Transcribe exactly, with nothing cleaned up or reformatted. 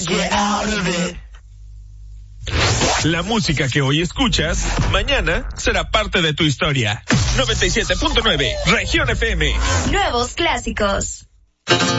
Get out of it. La música que hoy escuchas, mañana será parte de tu historia. noventa y siete punto nueve, Región F M. Nuevos clásicos.